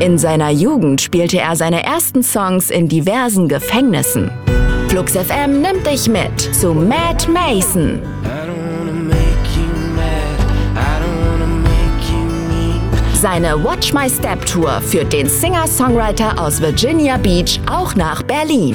In seiner Jugend spielte er seine ersten Songs in diversen Gefängnissen. Flux FM nimmt dich mit zu Matt Mason. Seine Watch My Step Tour führt den Singer-Songwriter aus Virginia Beach auch nach Berlin.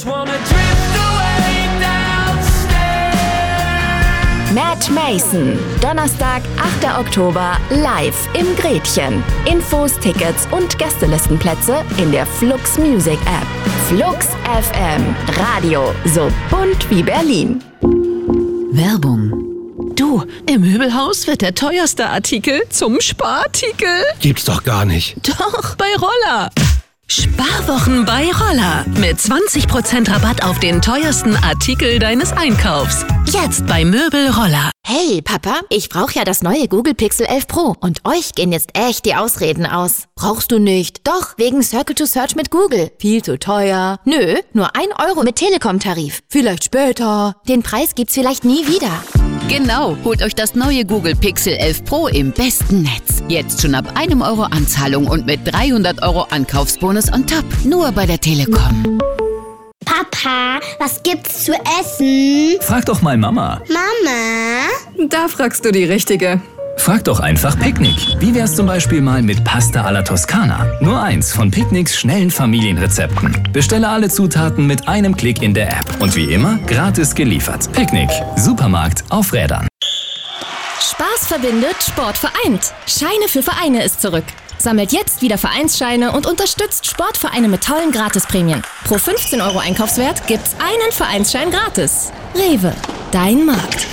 Matt Mason, Donnerstag, 8. Oktober, live im Gretchen. Infos, Tickets und Gästelistenplätze in der Flux Music App. Flux FM, Radio so bunt wie Berlin. Werbung. Du, im Möbelhaus wird der teuerste Artikel zum Sparartikel. Gibt's doch gar nicht. Doch, bei Roller. Sparwochen bei Roller. Mit 20% Rabatt auf den teuersten Artikel deines Einkaufs. Jetzt bei Möbel Roller. Hey Papa, ich brauche ja das neue Google Pixel 11 Pro und euch gehen jetzt echt die Ausreden aus. Brauchst du nicht? Doch, wegen Circle to Search mit Google. Viel zu teuer. Nö, nur 1 Euro mit Telekom-Tarif. Vielleicht später. Den Preis gibt's vielleicht nie wieder. Genau, holt euch das neue Google Pixel 11 Pro im besten Netz. Jetzt schon ab 1 Euro Anzahlung und mit 300 Euro Ankaufsbonus on top. Nur bei der Telekom. Papa, was gibt's zu essen? Frag doch mal Mama. Mama? Da fragst du die Richtige. Frag doch einfach Picknick. Wie wär's zum Beispiel mal mit Pasta alla Toskana? Nur eins von Picknicks schnellen Familienrezepten. Bestelle alle Zutaten mit einem Klick in der App. Und wie immer, gratis geliefert. Picknick. Supermarkt auf Rädern. Spaß verbindet, Sport vereint. Scheine für Vereine ist zurück. Sammelt jetzt wieder Vereinsscheine und unterstützt Sportvereine mit tollen Gratisprämien. Pro 15 Euro Einkaufswert gibt's einen Vereinsschein gratis. Rewe, dein Markt.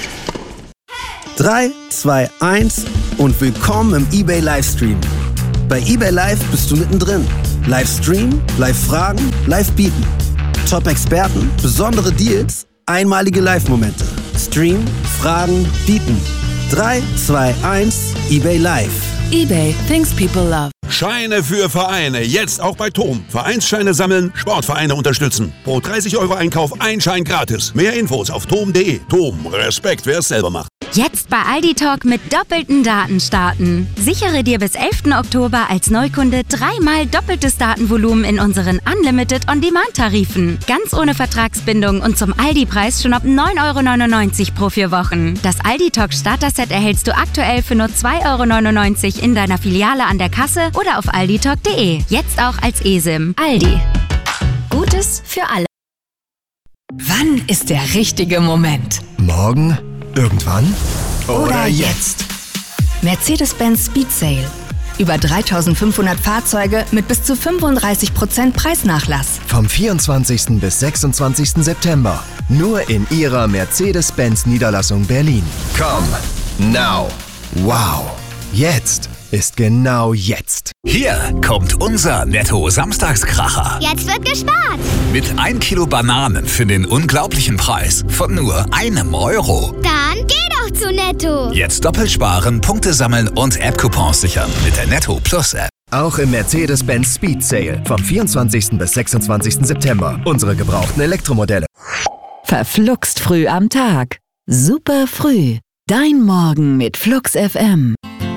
3, 2, 1 und willkommen im eBay Livestream. Bei eBay Live bist du mittendrin. Livestream, Live-Fragen, Live-Bieten. Top-Experten, besondere Deals, einmalige Live-Momente. Stream, Fragen, Bieten. 3, 2, 1, eBay Live. eBay, things people love. Scheine für Vereine, jetzt auch bei TOM. Vereinsscheine sammeln, Sportvereine unterstützen. Pro 30 Euro Einkauf ein Schein gratis. Mehr Infos auf tom.de. TOM, Respekt, wer es selber macht. Jetzt bei Aldi Talk mit doppelten Daten starten. Sichere dir bis 11. Oktober als Neukunde 3-mal doppeltes Datenvolumen in unseren Unlimited On-Demand-Tarifen. Ganz ohne Vertragsbindung und zum Aldi-Preis schon ab 9,99 € pro 4 Wochen. Das Aldi Talk Starter-Set erhältst du aktuell für nur 2,99 € in deiner Filiale an der Kasse oder auf alditalk.de. Jetzt auch als eSIM. Aldi. Gutes für alle. Wann ist der richtige Moment? Morgen? Irgendwann? Oder jetzt? Mercedes-Benz Speed Sale. Über 3.500 Fahrzeuge mit bis zu 35% Preisnachlass. Vom 24. bis 26. September. Nur in Ihrer Mercedes-Benz Niederlassung Berlin. Come now. Wow. Jetzt ist genau jetzt. Hier kommt unser Netto-Samstagskracher. Jetzt wird gespart. Mit 1 Kilo Bananen für den unglaublichen Preis von nur 1 €. Dann geh doch zu Netto. Jetzt doppelt sparen, Punkte sammeln und App-Coupons sichern mit der Netto Plus App. Auch im Mercedes-Benz Speed Sale vom 24. bis 26. September. Unsere gebrauchten Elektromodelle. Verfluxt früh am Tag. Super früh. Dein Morgen mit Flux FM.